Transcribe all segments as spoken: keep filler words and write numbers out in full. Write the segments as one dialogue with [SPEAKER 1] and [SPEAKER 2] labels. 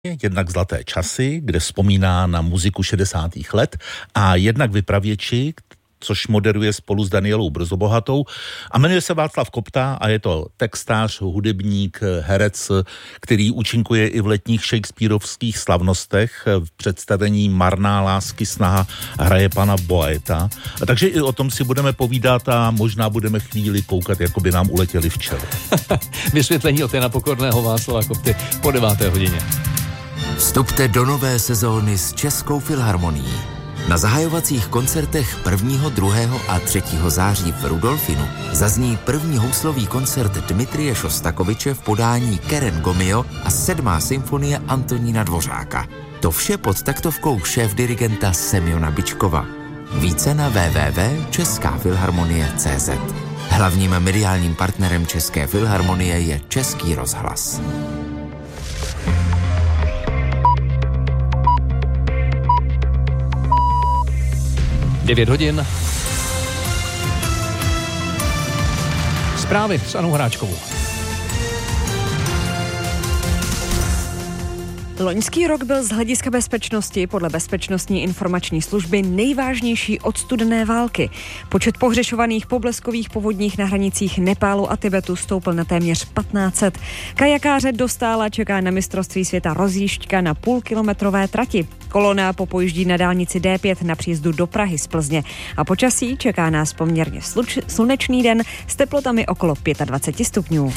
[SPEAKER 1] Jednak Zlaté časy, kde vzpomíná na muziku šedesátých let, a jednak Vypravěči, což moderuje spolu s Danielou Brzobohatou, a jmenuje se Václav Kopta a je to textář, hudebník, herec, který účinkuje i v letních shakespearovských slavnostech v představení Marná lásky snaha hraje pana Boeta. A takže i o tom si budeme povídat a možná budeme chvíli koukat, jako by nám uletěli včely.
[SPEAKER 2] Vysvětlení od Jana Pokorného Václava Kopty po deváté hodině.
[SPEAKER 3] Vstupte do nové sezóny s Českou filharmonií. Na zahajovacích koncertech prvního, druhého a třetího září v Rudolfinu zazní první houslový koncert Dmitrije Šostakoviče v podání Keren Gomio a sedmá symfonie Antonína Dvořáka. To vše pod taktovkou šéfdirigenta Semjona Bičkova. Více na w w w tečka česká filharmonie tečka cé zet. Hlavním mediálním partnerem České filharmonie je Český rozhlas.
[SPEAKER 2] devět hodin. Zprávy s Anou Hráčkovou.
[SPEAKER 4] Loňský rok byl z hlediska bezpečnosti podle Bezpečnostní informační služby nejvážnější od studené války. Počet pohřešovaných po bleskových povodních na hranicích Nepálu a Tibetu stoupl na téměř patnáct set. Kajakáře dostála čeká na mistrovství světa rozjížďka na půlkilometrové trati. Kolona popojíždí na dálnici D pět na příjezdu do Prahy z Plzně. A počasí čeká nás poměrně sluč- slunečný den s teplotami okolo dvacet pět stupňů.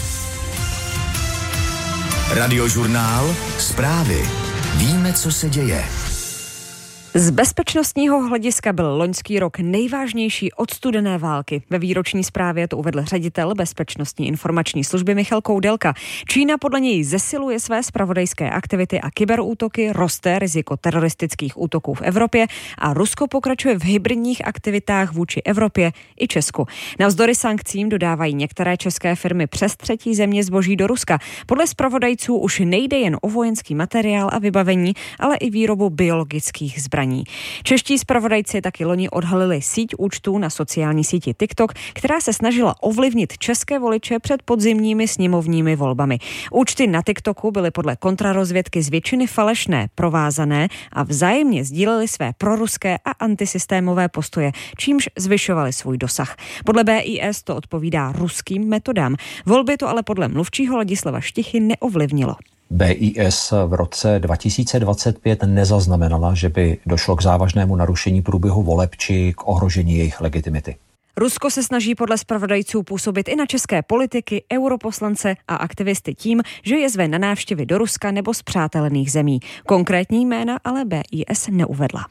[SPEAKER 3] Radiožurnál, zprávy. Víme, co se děje.
[SPEAKER 4] Z bezpečnostního hlediska byl loňský rok nejvážnější od studené války. Ve výroční zprávě to uvedl ředitel Bezpečnostní informační služby Michal Koudelka. Čína podle něj zesiluje své zpravodajské aktivity a kyberútoky, roste riziko teroristických útoků v Evropě a Rusko pokračuje v hybridních aktivitách vůči Evropě i Česku. Navzdory sankcím dodávají některé české firmy přes třetí země zboží do Ruska. Podle zpravodajců už nejde jen o vojenský materiál a vybavení, ale i výrobu biologických zbraní. Čeští zpravodajci taky loni odhalili síť účtů na sociální síti TikTok, která se snažila ovlivnit české voliče před podzimními sněmovními volbami. Účty na TikToku byly podle kontrarozvědky z většiny falešné, provázané a vzájemně sdílely své proruské a antisystémové postoje, čímž zvyšovali svůj dosah. Podle B I S to odpovídá ruským metodám. Volby to ale podle mluvčího Ladislava Štichy neovlivnilo.
[SPEAKER 5] B I S v roce dva tisíce dvacet pět nezaznamenala, že by došlo k závažnému narušení průběhu voleb či k ohrožení jejich legitimity.
[SPEAKER 4] Rusko se snaží podle zpravodajců působit i na české politiky, europoslance a aktivisty tím, že je zve na návštěvy do Ruska nebo spřátelených zemí. Konkrétní jména ale B I S neuvedla.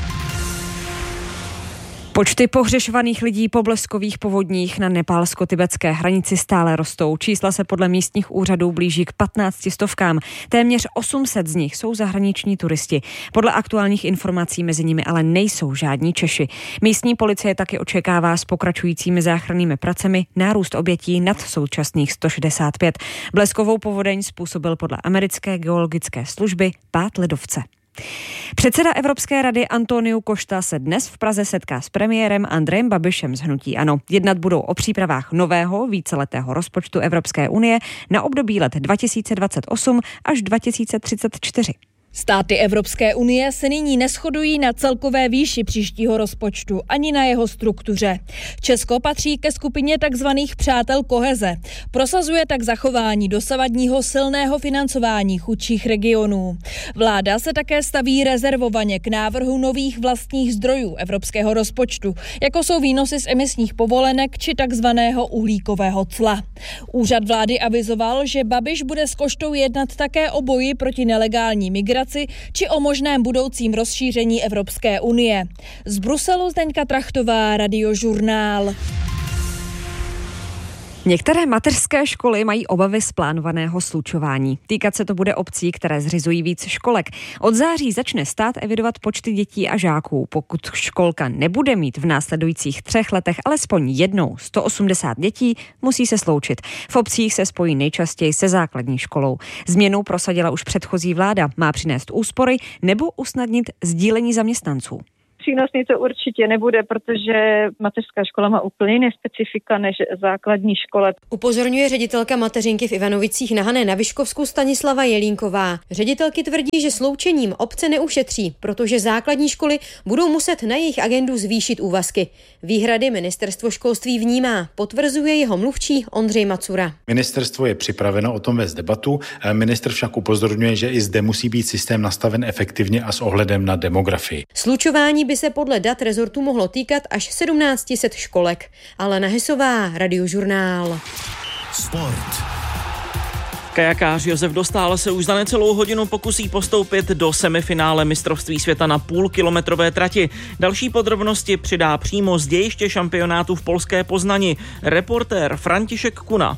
[SPEAKER 4] Počty pohřešovaných lidí po bleskových povodních na nepálsko-tibetské hranici stále rostou. Čísla se podle místních úřadů blíží k patnácti stovkám. Téměř osm set z nich jsou zahraniční turisti. Podle aktuálních informací mezi nimi ale nejsou žádní Češi. Místní policie taky očekává s pokračujícími záchrannými pracemi nárůst obětí nad současných sto šedesát pět. Bleskovou povodeň způsobil podle americké geologické služby pád ledovce. Předseda Evropské rady Antonio Costa se dnes v Praze setká s premiérem Andrejem Babišem z hnutí ANO. Jednat budou o přípravách nového víceletého rozpočtu Evropské unie na období let dva tisíce dvacet osm až dva tisíce třicet čtyři.
[SPEAKER 6] Státy Evropské unie se nyní neshodují na celkové výši příštího rozpočtu ani na jeho struktuře. Česko patří ke skupině takzvaných přátel koheze. Prosazuje tak zachování dosavadního silného financování chudších regionů. Vláda se také staví rezervovaně k návrhu nových vlastních zdrojů evropského rozpočtu, jako jsou výnosy z emisních povolenek či takzvaného uhlíkového cla. Úřad vlády avizoval, že Babiš bude s Koštou jednat také o boji proti nelegální migraci či o možném budoucím rozšíření Evropské unie. Z Bruselu Zdeňka Trachtová, Radiožurnál.
[SPEAKER 4] Některé mateřské školy mají obavy z plánovaného slučování. Týkat se to bude obcí, které zřizují víc školek. Od září začne stát evidovat počty dětí a žáků. Pokud školka nebude mít v následujících třech letech alespoň jednou sto osmdesát dětí, musí se sloučit. V obcích se spojí nejčastěji se základní školou. Změnu prosadila už předchozí vláda. Má přinést úspory nebo usnadnit sdílení zaměstnanců.
[SPEAKER 7] Přínosný to určitě nebude, protože mateřská škola má úplně jiné specifika než základní škola.
[SPEAKER 8] Upozorňuje ředitelka mateřinky v Ivanovicích na Hané na Vyškovsku Stanislava Jelínková. Ředitelky tvrdí, že sloučením obce neušetří, protože základní školy budou muset na jejich agendu zvýšit úvazky. Výhrady ministerstvo školství vnímá, potvrzuje jeho mluvčí Ondřej Macura.
[SPEAKER 9] Ministerstvo je připraveno o tom vést debatu, ministr však upozorňuje, že i zde musí být systém nastaven efektivně a s ohledem na demografii.
[SPEAKER 8] Slučování by se podle dat rezortu mohlo týkat až sedmnáct set školek. Alena Hesová, Radiožurnál.
[SPEAKER 10] Sport.
[SPEAKER 11] Kajakář Josef Dostál se už za necelou hodinu pokusí postoupit do semifinále mistrovství světa na půlkilometrové trati. Další podrobnosti přidá přímo z dějiště šampionátu v polské Poznani reportér František Kuna.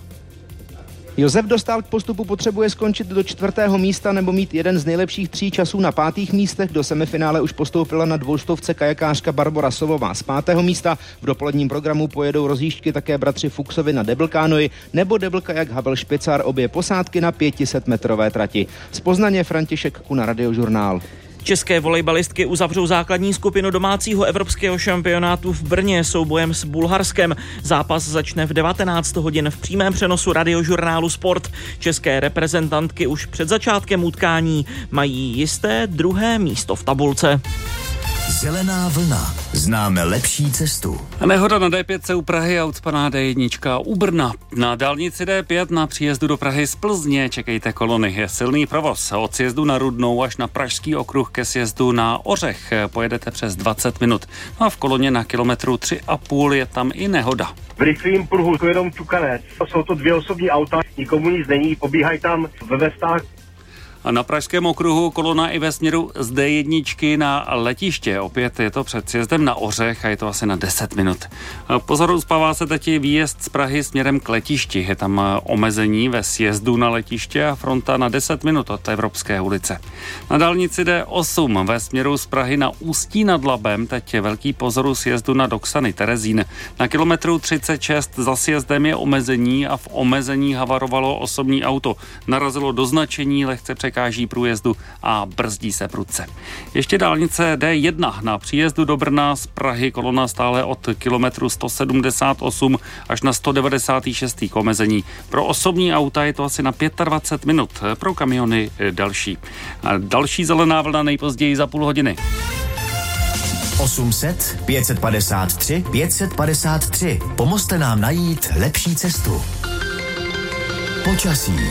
[SPEAKER 12] Josef Dostál k postupu potřebuje skončit do čtvrtého místa nebo mít jeden z nejlepších tří časů na pátých místech. Do semifinále už postoupila na dvoustovce kajakářka Barbora Sovová z pátého místa. V dopoledním programu pojedou rozjížďky také bratři Fuchsovi na deblkánoji nebo deblkajak Havel Špicár, obě posádky na pětiset metrové trati. Z Poznaně František Kuna, Radiožurnál.
[SPEAKER 11] České volejbalistky uzavřou základní skupinu domácího evropského šampionátu v Brně soubojem s Bulharskem. Zápas začne v devatenáct hodin v přímém přenosu Radiožurnálu Sport. České reprezentantky už před začátkem utkání mají jisté druhé místo v tabulce.
[SPEAKER 10] Zelená vlna. Známe lepší cestu.
[SPEAKER 2] Nehoda na D pět u Prahy a ucpaná D jedna u Brna. Na dálnici D pět na příjezdu do Prahy z Plzně čekejte kolony. Je silný provoz. Od sjezdu na Rudnou až na Pražský okruh ke sjezdu na Ořech pojedete přes dvacet minut. No a v koloně na kilometru tři a půl je tam i nehoda.
[SPEAKER 13] V rychlým pruhu to jenom ťukanec. Jsou to dvě osobní auta, nikomu nic není, pobíhají tam ve vestách.
[SPEAKER 2] A na Pražském okruhu kolona i ve směru z D jedna na letiště. Opět je to před sjezdem na Ořech a je to asi na deset minut. Pozor, uspává se teď výjezd z Prahy směrem k letišti. Je tam omezení ve sjezdu na letiště a fronta na deset minut od Evropské ulice. Na dálnici D osm ve směru z Prahy na Ústí nad Labem teď je velký pozor u sjezdu na Doksany Terezín. Na kilometru třicet šest za sjezdem je omezení a v omezení havarovalo osobní auto. Narazilo do značení, lehce překáží průjezdu a brzdí se prudce. Ještě dálnice D jedna na příjezdu do Brna z Prahy kolona stále od kilometru sto sedmdesát osm až na sto devadesát šest k omezení. Pro osobní auta je to asi na dvacet pět minut, pro kamiony další. A další zelená vlna nejpozději za půl hodiny.
[SPEAKER 10] osm set, pět set padesát tři, pět set padesát tři. Pomozte nám najít lepší cestu. Počasí.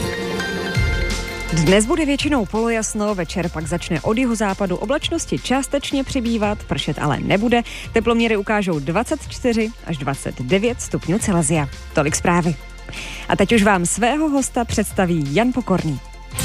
[SPEAKER 4] Dnes bude většinou polojasno, večer pak začne od jihozápadu oblačnosti částečně přibývat, pršet ale nebude. Teploměry ukážou dvacet čtyři až dvacet devět stupňů Celsia. Tolik zprávy. A teď už vám svého hosta představí Jan Pokorný.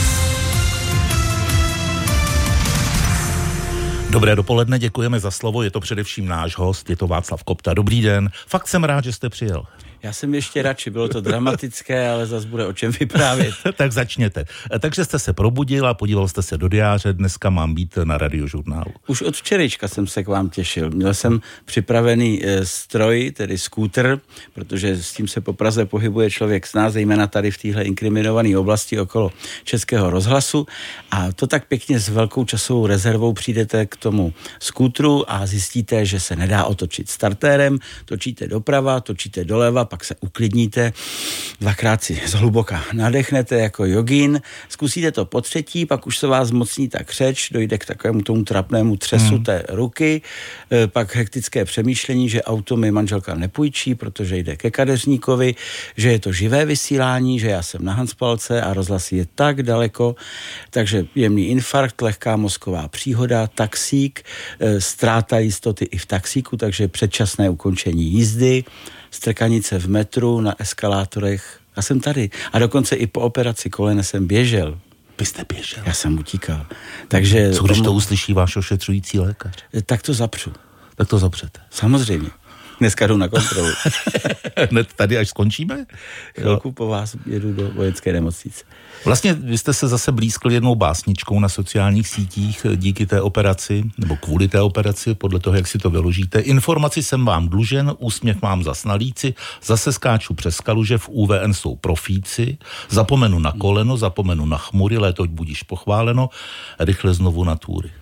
[SPEAKER 1] Dobré dopoledne, děkujeme za slovo, je to především náš host, je to Václav Kopta. Dobrý den, fakt jsem rád, že jste přijel.
[SPEAKER 14] Já jsem ještě radši, bylo to dramatické, ale zase bude o čem vyprávět.
[SPEAKER 1] Tak začněte. Takže jste se probudil a podíval jste se do diáře, dneska mám být na Radiožurnálu.
[SPEAKER 14] Už od včerejška jsem se k vám těšil. Měl jsem připravený e, stroj, tedy skútr, protože s tím se po Praze pohybuje člověk s nás, zejména tady v téhle inkriminované oblasti okolo Českého rozhlasu. A to tak pěkně s velkou časovou rezervou přijdete k tomu skútru a zjistíte, že se nedá otočit startérem, točíte doprava, točíte doleva, pak se uklidníte, dvakrát si zhluboka nadechnete jako jogín, zkusíte to po třetí, pak už se vás mocní ta křeč, dojde k takovému tomu trapnému třesu hmm. té ruky, pak hektické přemýšlení, že auto mi manželka nepůjčí, protože jde ke kadeřníkovi, že je to živé vysílání, že já jsem na Hanspalce a rozhlas je tak daleko, takže jemný infarkt, lehká mozková příhoda, taxík, ztráta jistoty i v taxíku, takže předčasné ukončení jízdy, strkanice v metru, na eskalátorech. Já jsem tady. A dokonce i po operaci kolene jsem běžel.
[SPEAKER 1] Vy jste běžel?
[SPEAKER 14] Já jsem utíkal. Takže
[SPEAKER 1] co když tomu... to uslyší váš ošetřující lékař?
[SPEAKER 14] Tak to zapřu.
[SPEAKER 1] Tak to zapřete.
[SPEAKER 14] Samozřejmě. Dneska jdu na kontrolu.
[SPEAKER 1] Hned tady, až skončíme?
[SPEAKER 14] Chvilku po vás jedu do vojenské nemocnice.
[SPEAKER 1] Vlastně vy jste se zase blízkl jednou básničkou na sociálních sítích díky té operaci, nebo kvůli té operaci, podle toho, jak si to vyložíte. Informaci jsem vám dlužen, úsměv mám zas na líci, zase skáču přes kaluže, v U V N jsou profíci, zapomenu na koleno, zapomenu na chmury, léto budíš pochváleno, rychle znovu na túry.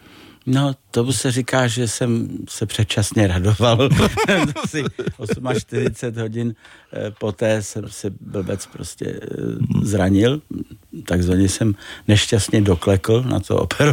[SPEAKER 14] No, tomu se říká, že jsem se předčasně radoval. Asi čtyřicet osm hodin poté jsem se blbec prostě zranil, takzvaně jsem nešťastně doklekl na to operu.